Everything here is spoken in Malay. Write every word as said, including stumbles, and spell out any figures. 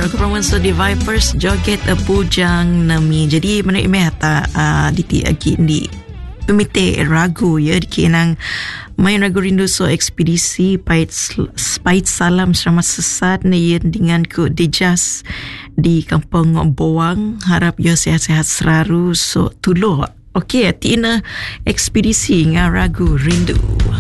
Ragu Perempuan so di Vipers joget pujang nami. Jadi mana imeh ta uh, di ti agi di pemite ragu ya di kenang main ragu rindu so ekspedisi pait pait salam selamat sesat ni dengan ku dijas di kampung Boang. Harap yo sehat-sehat selalu so tuluh. Okey, tina ekspedisi ngah ragu rindu.